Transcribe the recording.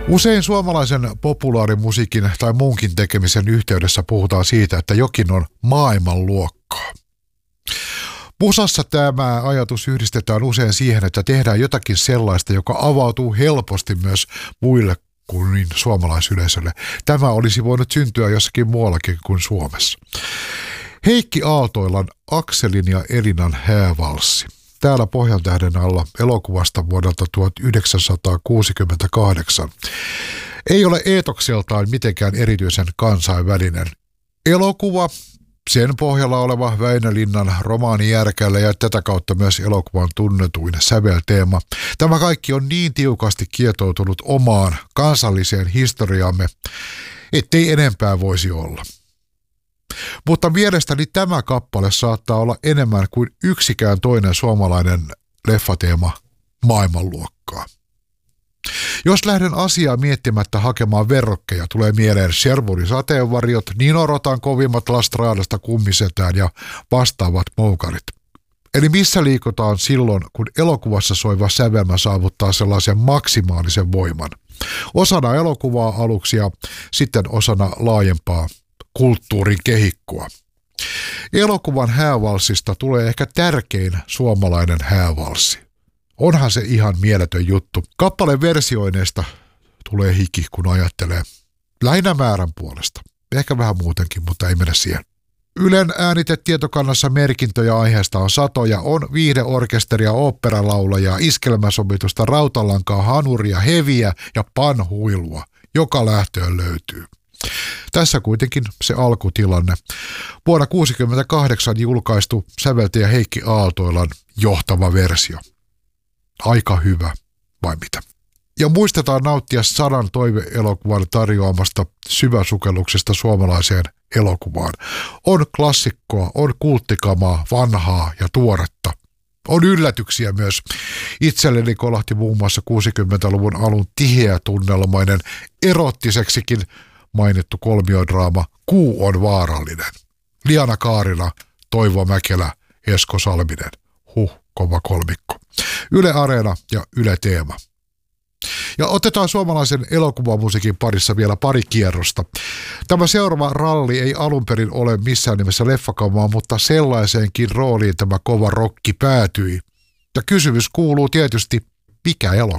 Usein suomalaisen populaarimusiikin tai muunkin tekemisen yhteydessä puhutaan siitä, että jokin on maailmanluokkaa. Musassa tämä ajatus yhdistetään usein siihen, että tehdään jotakin sellaista, joka avautuu helposti myös muille kuin suomalaisyleisölle. Tämä olisi voinut syntyä jossakin muuallakin kuin Suomessa. Heikki Aaltoilan Akselin ja Elinan häävalssi. Täällä Pohjantähden alla elokuvasta vuodelta 1968. Ei ole eetokseltaan mitenkään erityisen kansainvälinen. Elokuva, sen pohjalla oleva Väinö Linnan romaani Järkällä ja tätä kautta myös elokuvan tunnetuin sävelteema. Tämä kaikki on niin tiukasti kietoutunut omaan kansalliseen historiaamme, ettei enempää voisi olla. Mutta mielestäni tämä kappale saattaa olla enemmän kuin yksikään toinen suomalainen leffateema maailmanluokkaa. Jos lähden asiaa miettimättä hakemaan verrokkeja, tulee mieleen Sherwoonin sateenvarjot, Nino Rotan kovimmat Lastraadasta kummisetään ja vastaavat moukarit. Eli missä liikutaan silloin, kun elokuvassa soiva sävelmä saavuttaa sellaisen maksimaalisen voiman. Osana elokuvaa aluksi ja sitten osana laajempaa kulttuurin kehikkoa. Elokuvan häävalssista tulee ehkä tärkein suomalainen häävalssi. Onhan se ihan mieletön juttu. Kappaleen versioineista tulee hiki, kun ajattelee. Lähinnä määrän puolesta. Ehkä vähän muutenkin, mutta ei mennä siihen. Ylen äänitetietokannassa merkintöjä aiheesta on satoja, on viihdeorkesteria, oopperalaulajaa, iskelmäsomitusta, rautalankaa, hanuria, heviä ja panhuilua. Joka lähtöön löytyy. Tässä kuitenkin se alkutilanne. Vuonna 1968 julkaistu säveltäjä Heikki Aaltoilan johtava versio. Aika hyvä, vai mitä? Ja muistetaan nauttia 100 toive-elokuvan tarjoamasta syväsukelluksesta suomalaiseen elokuvaan. On klassikkoa, on kulttikamaa, vanhaa ja tuoretta. On yllätyksiä myös. Itselleni kolahti muun muassa 60-luvun alun tiheätunnelmainen, erottiseksikin mainittu kolmiodraama Kuu on vaarallinen. Liana Kaarina, Toivo Mäkelä, Esko Salminen. Kova kolmikko. Yle Areena ja Yle Teema. Ja otetaan suomalaisen elokuvamusiikin parissa vielä pari kierrosta. Tämä seuraava ralli ei alun perin ole missään nimessä leffakamaa, mutta sellaiseenkin rooliin tämä kova rokki päätyi. Ja kysymys kuuluu tietysti, mikä elokuva?